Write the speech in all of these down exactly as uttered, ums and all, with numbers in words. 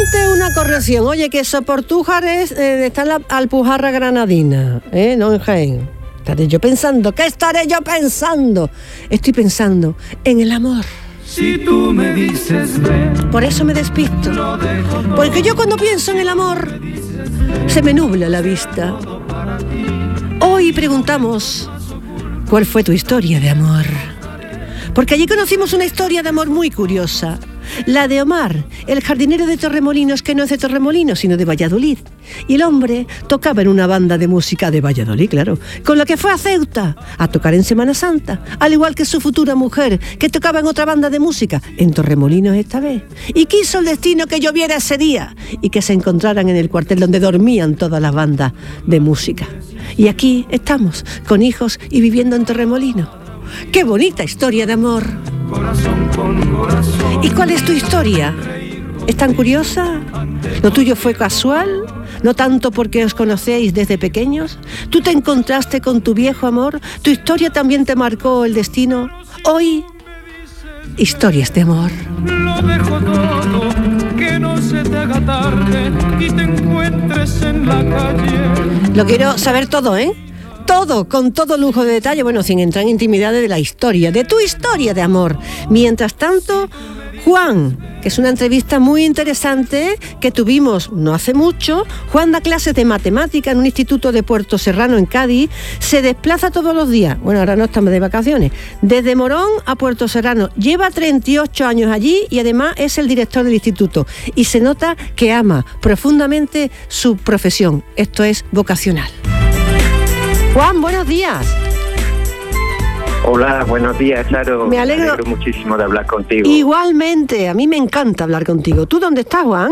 Antes una corrección. Oye, que Soportújar es, eh, está en la Alpujarra Granadina, ¿eh? No en Jaén. Estaré yo pensando, ¿qué estaré yo pensando? Estoy pensando en el amor. Si tú me dices ven, por eso me despisto. Porque yo cuando pienso en el amor, se me nubla la vista. Hoy preguntamos, ¿cuál fue tu historia de amor? Porque allí conocimos una historia de amor muy curiosa. La de Omar, el jardinero de Torremolinos, que no es de Torremolinos, sino de Valladolid. Y el hombre tocaba en una banda de música de Valladolid, claro, con la que fue a Ceuta a tocar en Semana Santa, al igual que su futura mujer, que tocaba en otra banda de música, en Torremolinos esta vez. Y quiso el destino que lloviera ese día y que se encontraran en el cuartel donde dormían todas las bandas de música. Y aquí estamos, con hijos y viviendo en Torremolinos. ¡Qué bonita historia de amor! corazón con corazón. ¿Y cuál es tu historia? ¿Es tan curiosa? ¿Lo tuyo fue casual? ¿No tanto porque os conocéis desde pequeños? ¿Tú te encontraste con tu viejo amor? ¿Tu historia también te marcó el destino? Hoy, historias de amor. Lo dejo todo, que no se te haga tarde y te encuentres en la calle. Lo quiero saber todo, ¿eh? Todo, con todo lujo de detalle, bueno, sin entrar en intimidades de la historia, de tu historia de amor. Mientras tanto, Juan, que es una entrevista muy interesante que tuvimos no hace mucho. Juan da clases de matemática en un instituto de Puerto Serrano, en Cádiz. Se desplaza todos los días, bueno, ahora no estamos de vacaciones, desde Morón a Puerto Serrano. Lleva treinta y ocho años allí y además es el director del instituto. Y se nota que ama profundamente su profesión. Esto es vocacional. Juan, buenos días. Hola, buenos días, Charo. Me alegro. Me alegro muchísimo de hablar contigo. Igualmente, a mí me encanta hablar contigo. ¿Tú dónde estás, Juan?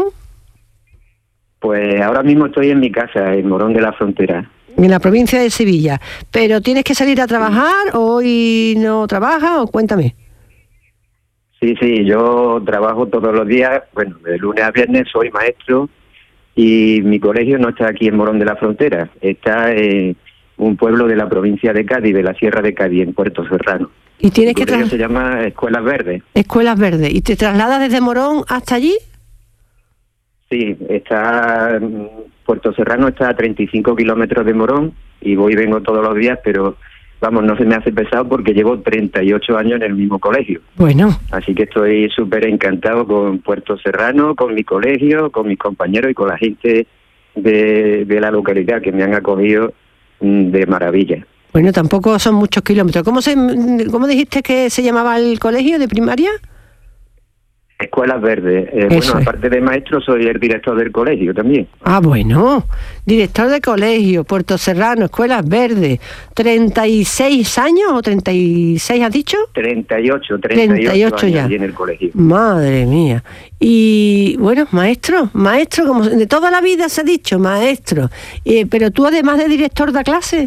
Pues ahora mismo estoy en mi casa, en Morón de la Frontera. En la provincia de Sevilla. ¿Pero tienes que salir a trabajar o hoy no trabajas o cuéntame? Sí, sí, yo trabajo todos los días, bueno, de lunes a viernes soy maestro y mi colegio no está aquí en Morón de la Frontera, está en un pueblo de la provincia de Cádiz, de la Sierra de Cádiz, en Puerto Serrano. ¿Y tienes que tras... se llama Escuelas Verdes. Escuelas Verdes. ¿Y te trasladas desde Morón hasta allí? Sí, está Puerto Serrano está a treinta y cinco kilómetros de Morón y voy y vengo todos los días, pero vamos, no se me hace pesado porque llevo treinta y ocho años en el mismo colegio. Bueno. Así que estoy súper encantado con Puerto Serrano, con mi colegio, con mis compañeros y con la gente de, de la localidad que me han acogido de maravilla. Bueno, tampoco son muchos kilómetros. ¿Cómo se, cómo dijiste que se llamaba el colegio de primaria? Escuelas Verdes. Eh, bueno, aparte de maestro, soy el director del colegio también. Ah, bueno. Director de colegio, Puerto Serrano, Escuelas Verdes. ¿treinta y seis años o treinta y seis has dicho? treinta y ocho, treinta y ocho ya. Allí en el colegio. Madre mía. Y bueno, maestro, maestro, como de toda la vida se ha dicho, maestro. Eh, pero tú además de director da clase.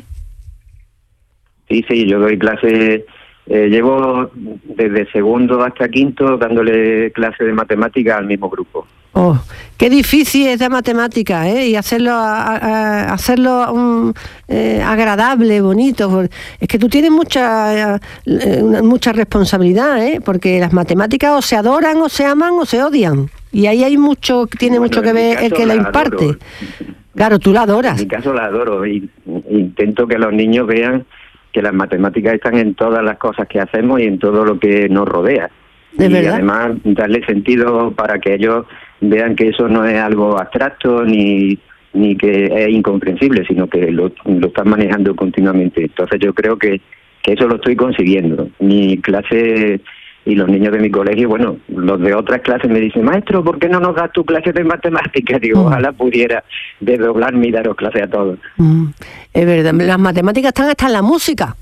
Sí, sí, yo doy clases. Eh, llevo desde segundo hasta quinto dándole clases de matemáticas al mismo grupo. Oh, qué difícil es de matemáticas, ¿eh? Y hacerlo a, a, hacerlo um, eh, agradable, bonito. Es que tú tienes mucha eh, mucha responsabilidad, ¿eh? Porque las matemáticas o se adoran o se aman o se odian. Y ahí hay mucho, tiene bueno, mucho que ver el que la imparte. Adoro. Claro, tú la adoras. En mi caso la adoro y intento que los niños vean que las matemáticas están en todas las cosas que hacemos y en todo lo que nos rodea. ¿De y verdad? Además darle sentido para que ellos vean que eso no es algo abstracto ni ni que es incomprensible, sino que lo, lo están manejando continuamente. Entonces yo creo que, que eso lo estoy consiguiendo. Mi clase y los niños de mi colegio, bueno, los de otras clases me dicen, maestro, ¿por qué no nos das tu clase de matemáticas? Digo, mm. ojalá pudiera desdoblarme y daros clase a todos. Mm. Es verdad, las matemáticas están hasta en la música.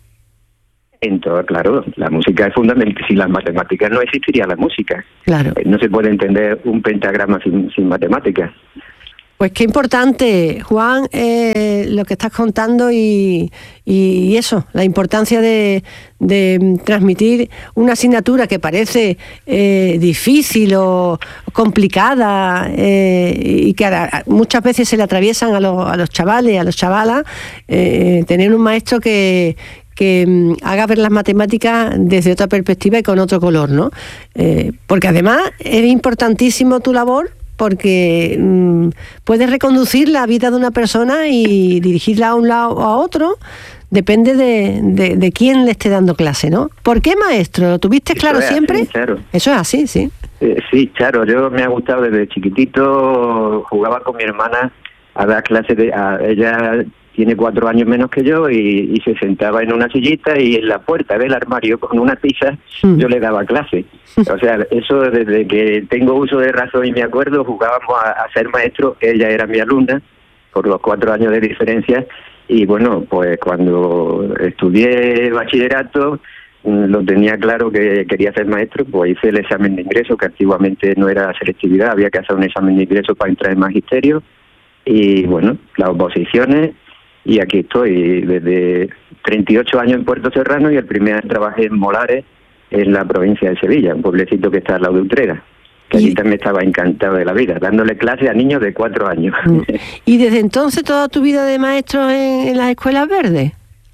En todo, claro, la música es fundamental. Sin las matemáticas no existiría la música. Claro. No se puede entender un pentagrama sin, sin matemáticas. Pues qué importante, Juan, eh, lo que estás contando y, y eso, la importancia de, de transmitir una asignatura que parece eh, difícil o complicada eh, y que a, muchas veces se le atraviesan a, los, a los chavales, a los chavalas, eh, tener un maestro que... que um, haga ver las matemáticas desde otra perspectiva y con otro color, ¿no? Eh, porque además es importantísimo tu labor porque mmm, puedes reconducir la vida de una persona y dirigirla a un lado o a otro. Depende de, de, de quién le esté dando clase, ¿no? ¿Por qué maestro? ¿Lo tuviste claro Eso es siempre? Así, claro. Eso es así, sí. Eh, sí, claro, yo me ha gustado desde chiquitito, jugaba con mi hermana a dar clases, de, a, ella tiene cuatro años menos que yo y, y se sentaba en una sillita y en la puerta del armario con una tiza mm. yo le daba clase. O sea, eso desde que tengo uso de razón y me acuerdo, jugábamos a, a ser maestros, ella era mi alumna, por los cuatro años de diferencia. Y bueno, pues cuando estudié bachillerato, lo tenía claro que quería ser maestro, pues hice el examen de ingreso, que antiguamente no era selectividad, había que hacer un examen de ingreso para entrar en magisterio. Y bueno, las oposiciones, y aquí estoy desde treinta y ocho años en Puerto Serrano, y el primer año trabajé en Molares, en la provincia de Sevilla, un pueblecito que está al lado de Utrera. Que allí también estaba encantado de la vida, dándole clase a niños de cuatro años. ¿Y desde entonces toda tu vida de maestro en, en las escuelas verdes?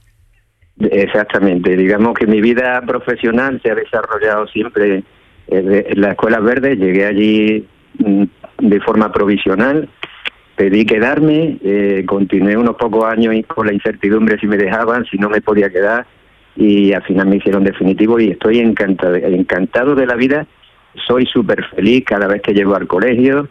Exactamente, digamos que mi vida profesional se ha desarrollado siempre en las escuelas verdes. Llegué allí de forma provisional, pedí quedarme, eh, continué unos pocos años con la incertidumbre si me dejaban, si no me podía quedar, y al final me hicieron definitivo y estoy encantado, encantado de la vida. Soy súper feliz cada vez que llego al colegio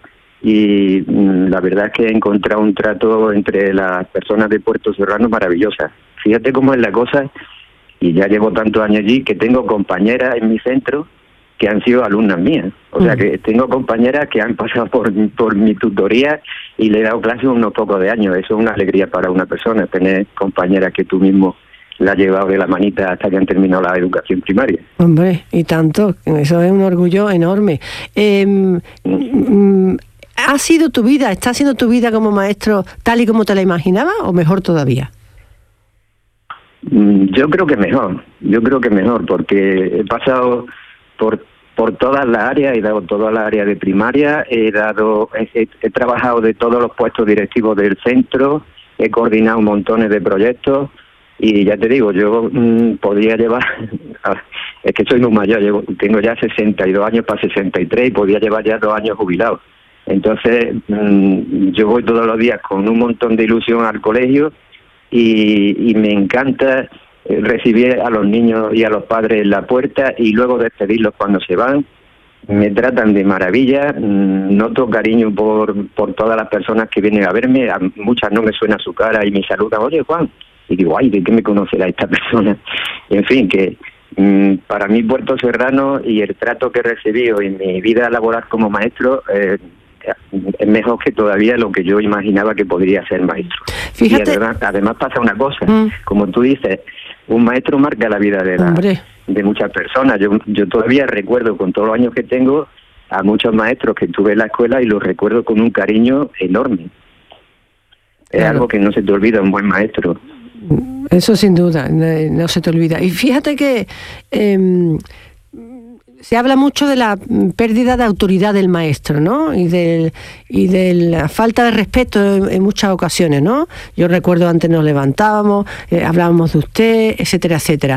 y mmm, la verdad es que he encontrado un trato entre las personas de Puerto Serrano maravillosa. Fíjate cómo es la cosa, y ya llevo tantos años allí que tengo compañeras en mi centro que han sido alumnas mías. O sea, que tengo compañeras que han pasado por, por mi tutoría y le he dado clases unos pocos de años. Eso es una alegría para una persona, tener compañeras que tú mismo la ha llevado de la manita hasta que han terminado la educación primaria. Hombre, y tanto, eso es un orgullo enorme. Eh, mm. ¿Ha sido tu vida, está siendo tu vida como maestro tal y como te la imaginabas o mejor todavía? Yo creo que mejor, yo creo que mejor, porque he pasado por por todas las áreas, he dado todas las áreas de primaria, he dado, he, he trabajado de todos los puestos directivos del centro, he coordinado montones de proyectos. Y ya te digo, yo mmm, podría llevar, es que soy muy mayor, llevo, tengo ya sesenta y dos años para sesenta y tres y podría llevar ya dos años jubilado. Entonces, mmm, yo voy todos los días con un montón de ilusión al colegio y, y me encanta recibir a los niños y a los padres en la puerta y luego despedirlos cuando se van. Me tratan de maravilla, mmm, noto cariño por, por todas las personas que vienen a verme, a muchas no me suena su cara y me saludan, oye Juan. Y digo, ay, ¿de qué me conocerá esta persona? En fin, que mmm, para mí Puerto Serrano y el trato que he recibido en mi vida laboral como maestro eh, es mejor que todavía lo que yo imaginaba que podría ser maestro. Fíjate. Y además, además pasa una cosa, mm. como tú dices, un maestro marca la vida de, la, de muchas personas. Yo, yo todavía recuerdo, con todos los años que tengo, a muchos maestros que tuve en la escuela y los recuerdo con un cariño enorme. Es claro. Algo que no se te olvida, un buen maestro. Eso sin duda, no se te olvida. Y fíjate que eh, se habla mucho de la pérdida de autoridad del maestro, ¿no? Y de, y de la falta de respeto en, en muchas ocasiones, ¿no? Yo recuerdo antes nos levantábamos, eh, hablábamos de usted, etcétera, etcétera.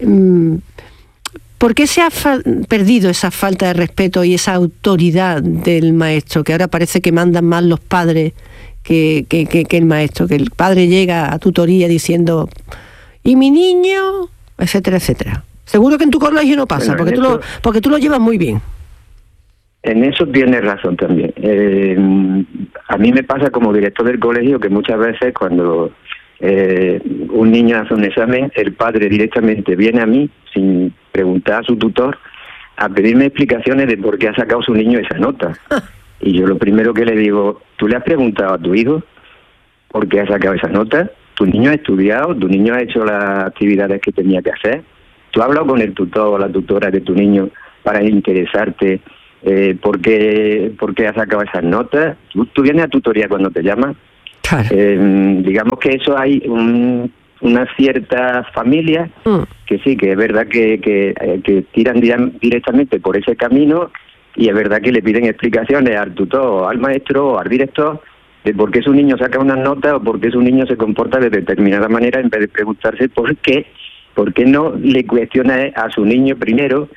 ¿Por qué se ha fa- perdido esa falta de respeto y esa autoridad del maestro? Que ahora parece que mandan más los padres Que, que, que, que el maestro, que el padre llega a tutoría diciendo ¿y mi niño? Etcétera, etcétera. Seguro que en tu colegio no pasa, bueno, porque, tú eso, lo, porque tú lo llevas muy bien. En eso tienes razón también. Eh, a mí me pasa como director del colegio que muchas veces cuando eh, un niño hace un examen, el padre directamente viene a mí sin preguntar a su tutor a pedirme explicaciones de por qué ha sacado su niño esa nota. Y yo lo primero que le digo, ¿tú le has preguntado a tu hijo por qué ha sacado esa nota? ¿Tu niño ha estudiado? ¿Tu niño ha hecho las actividades que tenía que hacer? ¿Tú has hablado con el tutor o la tutora de tu niño para interesarte eh, por qué por qué ha sacado esas notas? ¿Tú, tú vienes a tutoría cuando te llaman? Claro. Eh, digamos que eso hay un, una cierta familia mm. que sí, que es verdad que, que, que tiran directamente por ese camino. Y es verdad que le piden explicaciones al tutor, al maestro o al director de por qué su niño saca unas notas o por qué su niño se comporta de determinada manera, en vez de preguntarse por qué, por qué no le cuestiona a su niño primero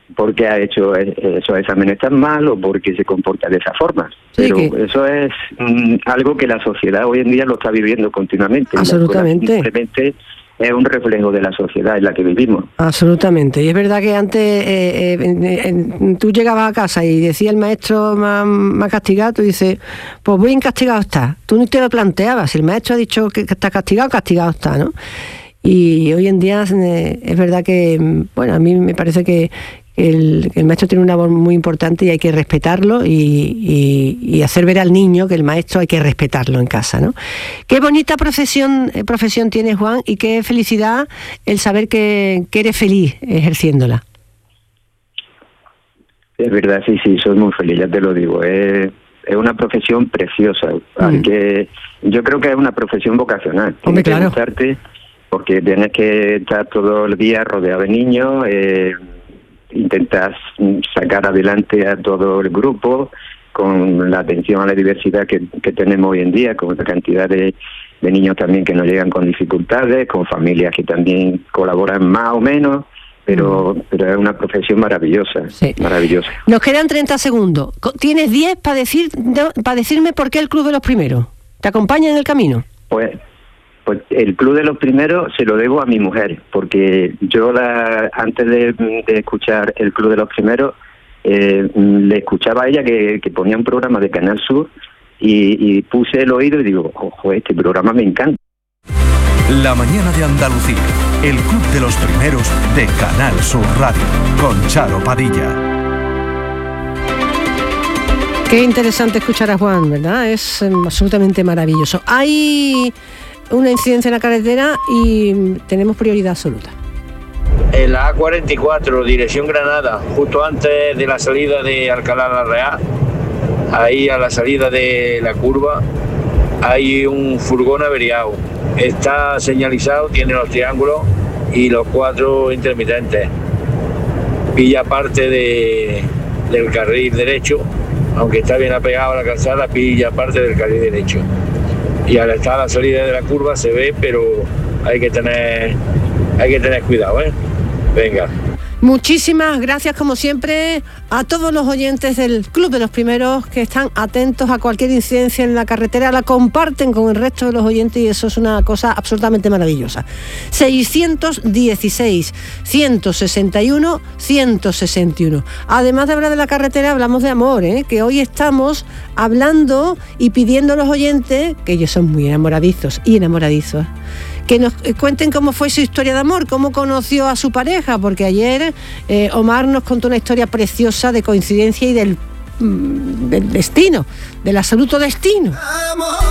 porque ha hecho esos exámenes tan mal o porque se comporta de esa forma. Sí, pero que... eso es mm, algo que la sociedad hoy en día lo está viviendo continuamente. Absolutamente. Simplemente es un reflejo de la sociedad en la que vivimos. Absolutamente. Y es verdad que antes eh, eh, eh, tú llegabas a casa y decía el maestro me ha castigado, tú dices, pues bien castigado está. Tú no te lo planteabas. Si el maestro ha dicho que está castigado, castigado está, ¿no? Y hoy en día eh, es verdad que, bueno, a mí me parece que el, el maestro tiene una voz muy importante y hay que respetarlo y, y, y hacer ver al niño que el maestro hay que respetarlo en casa, ¿no? Qué bonita profesión eh, profesión tienes, Juan, y qué felicidad el saber que, que eres feliz ejerciéndola. Es verdad, sí, sí, soy muy feliz, ya te lo digo. Es, es una profesión preciosa. Mm. Que yo creo que es una profesión vocacional. Hombre, tienes claro. que gustarte porque tienes que estar todo el día rodeado de niños, eh, intentas sacar adelante a todo el grupo con la atención a la diversidad que, que tenemos hoy en día, con la cantidad de, de niños también que nos llegan con dificultades, con familias que también colaboran más o menos, pero, mm. pero es una profesión maravillosa, sí. maravillosa. Nos quedan treinta segundos. ¿Tienes diez para decir, para decirme por qué el Club de los Primeros? ¿Te acompaña en el camino? Pues... Pues el Club de los Primeros se lo debo a mi mujer, porque yo la, antes de, de escuchar el Club de los Primeros, eh, le escuchaba a ella que, que ponía un programa de Canal Sur y, y puse el oído y digo, ojo, este programa me encanta. La mañana de Andalucía, el Club de los Primeros de Canal Sur Radio, con Charo Padilla. Qué interesante escuchar a Juan, ¿verdad? Es um, absolutamente maravilloso. Hay una incidencia en la carretera y tenemos prioridad absoluta. En la A cuarenta y cuatro, dirección Granada, justo antes de la salida de Alcalá la Real, ahí a la salida de la curva, hay un furgón averiado. Está señalizado, tiene los triángulos y los cuatro intermitentes. Pilla parte de, del carril derecho, aunque está bien apegado a la calzada, pilla parte del carril derecho. Y al estar a la salida de la curva se ve, pero hay que tener hay que tener cuidado, ¿eh? Venga. Muchísimas gracias, como siempre, a todos los oyentes del Club de los Primeros que están atentos a cualquier incidencia en la carretera, la comparten con el resto de los oyentes y eso es una cosa absolutamente maravillosa. seiscientos dieciséis, ciento sesenta y uno, ciento sesenta y uno. Además de hablar de la carretera, hablamos de amor, ¿eh? Que hoy estamos hablando y pidiendo a los oyentes, que ellos son muy enamoradizos y enamoradizos, que nos cuenten cómo fue su historia de amor, cómo conoció a su pareja, porque ayer eh, Omar nos contó una historia preciosa de coincidencia y del, mm, del destino, del absoluto destino.